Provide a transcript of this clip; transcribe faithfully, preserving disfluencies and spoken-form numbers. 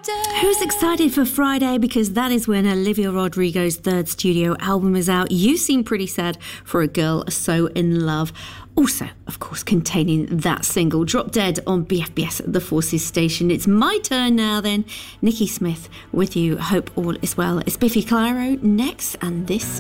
Who's excited for Friday? Because that is when Olivia Rodrigo's third studio album is out. You Seem Pretty Sad for a Girl So In Love. Also, of course, containing that single, Drop Dead on B F B S at the Forces station. It's my turn now then. Nikki Smith with you. Hope all is well. It's Biffy Clyro next, and this